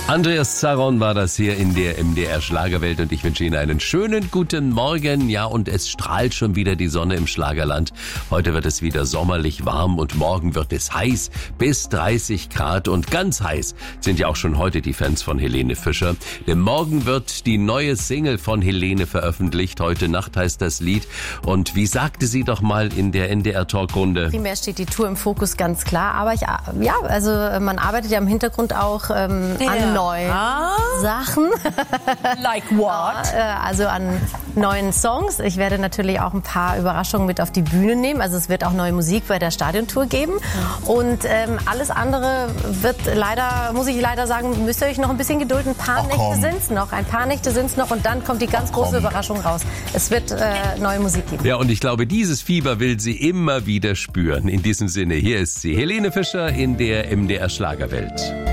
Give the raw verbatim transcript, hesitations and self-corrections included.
Andreas Zaron war das hier in der M D R Schlagerwelt und ich wünsche Ihnen einen schönen guten Morgen. Ja, und es strahlt schon wieder die Sonne im Schlagerland. Heute wird es wieder sommerlich warm und morgen wird es heiß bis dreißig Grad und ganz heiß sind ja auch schon heute die Fans von Helene Fischer. Denn morgen wird die neue Single von Helene veröffentlicht. Heute Nacht heißt das Lied. Und wie sagte sie doch mal in der N D R Talkrunde? Primär steht die Tour im Fokus, ganz klar. Aber ich, ja, also man arbeitet ja im Hintergrund auch ähm, ja. an neuen Ah. Sachen. Like what? Also an neuen Songs. Ich werde natürlich auch ein paar Überraschungen mit auf die Bühne nehmen. Also es wird auch neue Musik bei der Stadiontour geben. Und ähm, alles andere wird leider, muss ich leider sagen, müsst ihr euch noch ein bisschen gedulden. Ein paar Ach, Nächte komm. sind es noch. Ein paar Nächte sind es noch. Und dann kommt die ganz Ach, große komm. Überraschung raus. Es wird äh, neue Musik geben. Ja, und ich glaube, dieses Fieber will sie immer wieder spüren. In diesem Sinne, hier ist sie, Helene Fischer in der M D R Schlagerwelt.